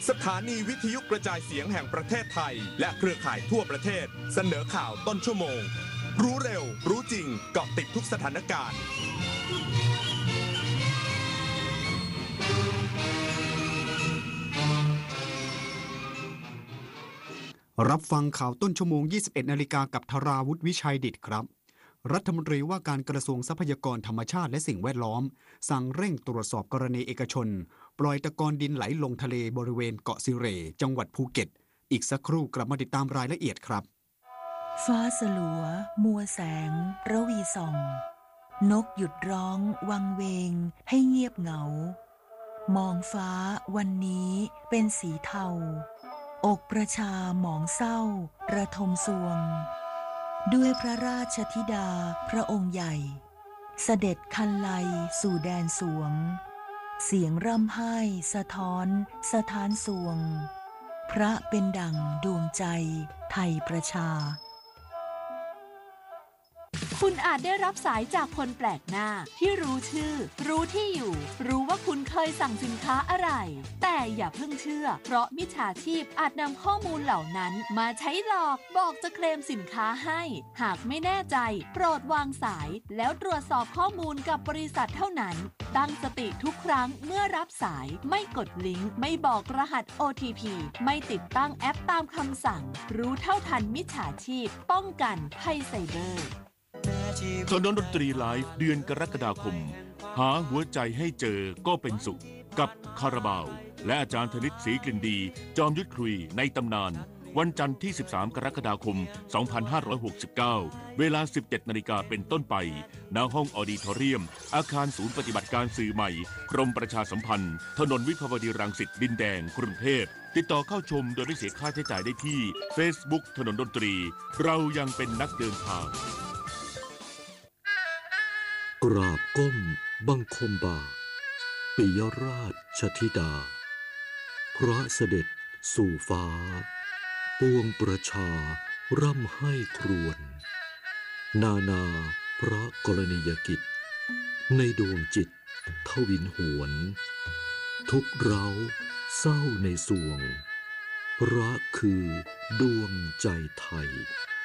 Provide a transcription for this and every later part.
สถานีวิทยุกระจายเสียงแห่งประเทศไทยและเครือข่ายทั่วประเทศเสนอข่าวต้นชั่วโมงรู้เร็วรู้จริงเกาะติดทุกสถานการณ์รับฟังข่าวต้นชั่วโมง 21 นาฬิกากับธราวุฒิวิชัยดิษฐ์ครับรัฐมนตรีว่าการกระทรวงทรัพยากรธรรมชาติและสิ่งแวดล้อมสั่งเร่งตรวจสอบกรณีเอกชนปล่อยตะกอนดินไหลลงทะเลบริเวณเกาะสิเรจังหวัดภูเก็ตอีกสักครู่กลับมาติดตามรายละเอียดครับฟ้าสลัวมัวแสงระวีส่องนกหยุดร้องวังเวงให้เงียบเหงามองฟ้าวันนี้เป็นสีเทาอกประชาหมองเศร้าระทมสวงด้วยพระราชธิดาพระองค์ใหญ่เสด็จคันไลสู่แดนสวงเสียงร่ำไห้สะท้อนสถานสวงพระเป็นดั่งดวงใจไทยประชาคุณอาจได้รับสายจากคนแปลกหน้าที่รู้ชื่อรู้ที่อยู่รู้ว่าคุณเคยสั่งสินค้าอะไรแต่อย่าเพิ่งเชื่อเพราะมิจฉาชีพอาจนำข้อมูลเหล่านั้นมาใช้หลอกบอกจะเคลมสินค้าให้หากไม่แน่ใจโปรดวางสายแล้วตรวจสอบข้อมูลกับบริษัทเท่านั้นตั้งสติทุกครั้งเมื่อรับสายไม่กดลิงก์ไม่บอกรหัส OTP ไม่ติดตั้งแอปตามคำสั่งรู้เท่าทันมิจฉาชีพป้องกันภัยไซเบอร์ถนนดนตรีไลฟ์เดือนกรกฎาคมหาหัวใจให้เจอก็เป็นสุขกับคาราบาวและอาจารย์ธนิตศรีกลิ่นดีจอมยุทธคุยในตำนานวันจันทร์ที่13กรกฎาคม2569เวลา 17 นาฬิกาเป็นต้นไปณห้องออดิทอเรียมอาคารศูนย์ปฏิบัติการสื่อใหม่กรมประชาสัมพันธ์ถนนวิภาวดีรังสิตดินแดงกรุงเทพติดต่อเข้าชมโดยไม่เสียค่าใช้จ่ายได้ที่ Facebook ถนนดนตรีเรายังเป็นนักเดินทางกราบก้มบังคมบาทปิยราชธิดาพระเสด็จสู่ฟ้าปวงประชาร่ำไห้ครวญนาพระกรณียกิจในดวงจิตทวินหวนทุกเร้าเศร้าในสวงพระคือดวงใจไทย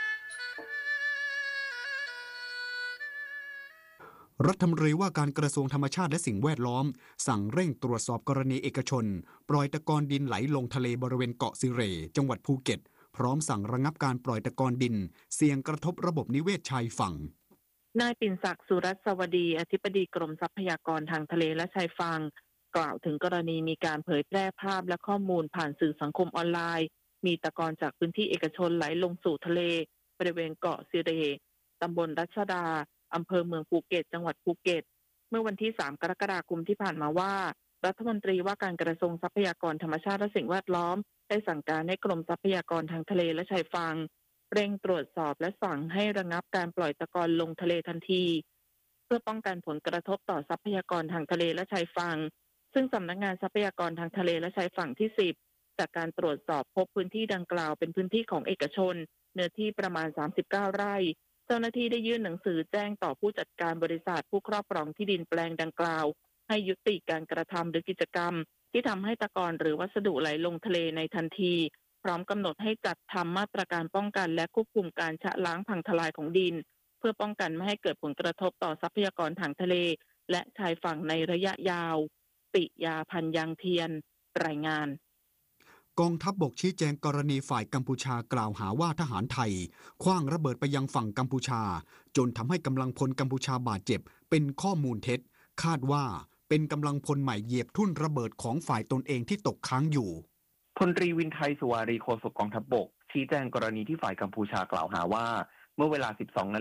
รัฐมนตรีว่าการกระทรวงธรรมชาติและสิ่งแวดล้อมสั่งเร่งตรวจสอบกรณีเอกชนปล่อยตะกอนดินไหลลงทะเลบริเวณเกาะสิเรจังหวัดภูเก็ตพร้อมสั่งระงับการปล่อยตะกอนดินเสี่ยงกระทบระบบนิเวศชายฝั่งนายปิ่นศักดิ์สุรัสวดีอธิบดีกรมทรัพยากรทางทะเลและชายฝั่งกล่าวถึงกรณีมีการเผยแพร่ภาพและข้อมูลผ่านสื่อสังคมออนไลน์มีตะกอนจากพื้นที่เอกชนไหลลงสู่ทะเลบริเวณเกาะสิเรตำบลรัชดาอำเภอเมืองภูเก็ตจังหวัดภูเก็ตเมื่อวันที่3กรกฎาคมที่ผ่านมาว่ารัฐมนตรีว่าการกระทรวงทรัพยากรธรรมชาติและสิ่งแวดล้อมได้สั่งการให้กรมทรัพยากรทางทะเลและชายฝั่งเร่งตรวจสอบและสั่งให้ระงับการปล่อยตะกอนลงทะเลทันทีเพื่อป้องกันผลกระทบต่อทรัพยากรทางทะเลและชายฝั่งซึ่งสำนักงานทรัพยากรทางทะเลและชายฝั่งที่10จากการตรวจสอบพบพื้นที่ดังกล่าวเป็นพื้นที่ของเอกชนเนื้อที่ประมาณ39ไร่เจ้าหน้าที่ได้ยื่นหนังสือแจ้งต่อผู้จัดการบริษัทผู้ครอบครองที่ดินแปลงดังกล่าวให้ยุติการกระทำหรือกิจกรรมที่ทำให้ตะกอนหรือวัสดุไหลลงทะเลในทันทีพร้อมกำหนดให้จัดทำมาตรการป้องกันและควบคุมการชะล้างพังทลายของดินเพื่อป้องกันไม่ให้เกิดผลกระทบต่อทรัพยากรทางทะเลและชายฝั่งในระยะยาวปิยาพันธ์ยังเทียนรายงานกองทัพบกชี้แจงกรณีฝ่ายกัมพูชากล่าวหาว่าทหารไทยขว้างระเบิดไปยังฝั่งกัมพูชาจนทำให้กำลังพลกัมพูชาบาดเจ็บเป็นข้อมูลเท็จคาดว่าเป็นกำลังพลใหม่เหยียบทุ่นระเบิดของฝ่ายตนเองที่ตกค้างอยู่พลตรีวินไทยสุวารีโฆษกกองทัพบกชี้แจงกรณีที่ฝ่ายกัมพูชากล่าวหาว่าเมื่อเวลา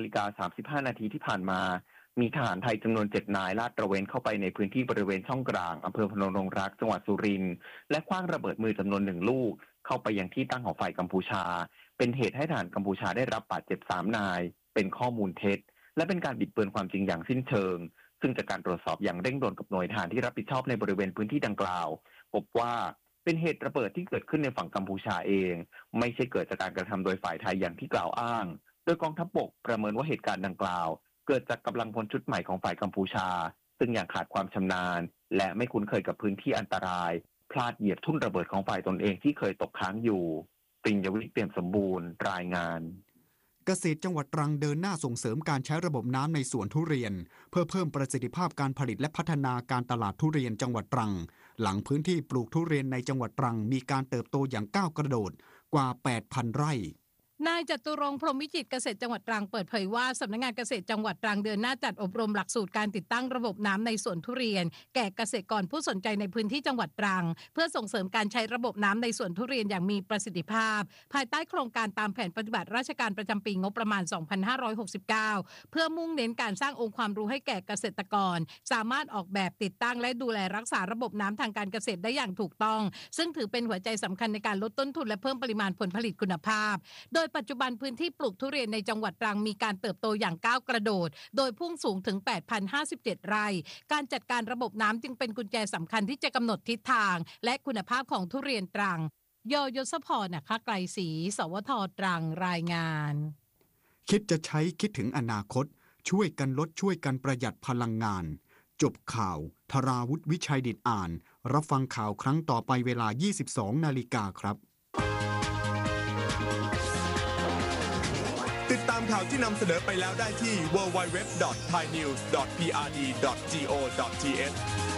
12:35 นาทีที่ผ่านมามีทหารไทยจำนวน7นายลาดตระเวนเข้าไปในพื้นที่บริเวณช่องกลางอำเภอพนมรงรักจังหวัดสุรินทร์และขว้างระเบิดมือจำนวน1ลูกเข้าไปยังที่ตั้งของฝ่ายกัมพูชาเป็นเหตุให้ทหารกัมพูชาได้รับบาดเจ็บ3นายเป็นข้อมูลเท็จและเป็นการบิดเบือนความจริงอย่างสิ้นเชิงซึ่งจากการตรวจสอบอย่างเร่งด่วนกับหน่วยทหารที่รับผิดชอบในบริเวณพื้นที่ดังกล่าวพบว่าเป็นเหตุระเบิดที่เกิดขึ้นในฝั่งกัมพูชาเองไม่ใช่เกิดจากการกระทำโดยฝ่ายไทยอย่างที่กล่าวอ้างโดยกองทัพบกประเมินว่าเหตุการณ์ดังกล่าวเกิดจากกำลังพลชุดใหม่ของฝ่ายกัมพูชาซึ่งยังขาดความชำนาญและไม่คุ้นเคยกับพื้นที่อันตรายพลาดเหยียบทุ่นระเบิดของฝ่ายตนเองที่เคยตกค้างอยู่ปริญญวิทย์เปี่ยมสมบูรณ์รายงานเกษตรจังหวัดตรังเดินหน้าส่งเสริมการใช้ระบบน้ำในสวนทุเรียนเพื่อเพิ่มประสิทธิภาพการผลิตและพัฒนาการตลาดทุเรียนจังหวัดตรังหลังพื้นที่ปลูกทุเรียนในจังหวัดตรังมีการเติบโตอย่างก้าวกระโดดกว่า 8,000 ไร่นายจตุรงค์พรหมวิจิตรเกษตรจังหวัดตรังเปิดเผยว่าสำนักงานเกษตรจังหวัดตรังเดินหน้าจัดอบรมหลักสูตรการติดตั้งระบบน้ำในสวนทุเรียนแก่เกษตรกรผู้สนใจในพื้นที่จังหวัดตรังเพื่อส่งเสริมการใช้ระบบน้ำในสวนทุเรียนอย่างมีประสิทธิภาพภายใต้โครงการตามแผนปฏิบัติราชการประจำปีงบประมาณ 2569 เพื่อมุ่งเน้นการสร้างองค์ความรู้ให้แก่เกษตรกรสามารถออกแบบติดตั้งและดูแลรักษาระบบน้ำทางการเกษตรได้อย่างถูกต้องซึ่งถือเป็นหัวใจสำคัญในการลดต้นทุนและเพิ่มปริมาณผลผลิตคุณภาพโดยปัจจุบันพื้นที่ปลูกทุเรียนในจังหวัดตรังมีการเติบโตอย่างก้าวกระโดดโดยพุ่งสูงถึง 8,057 ไร่การจัดการระบบน้ำจึงเป็นกุญแจสำคัญที่จะกำหนดทิศทางและคุณภาพของทุเรียนตรังยศพรนะคะไกลศรีสวทตรังรายงานคิดจะใช้คิดถึงอนาคตช่วยกันลดช่วยกันประหยัดพลังงานจบข่าวธราวุฒิวิชัยดิษฐ์อ่านรับฟังข่าวครั้งต่อไปเวลา 22 นาฬิกาครับติดตามข่าวที่นำเสนอไปแล้วได้ที่ www.thainews.prd.go.th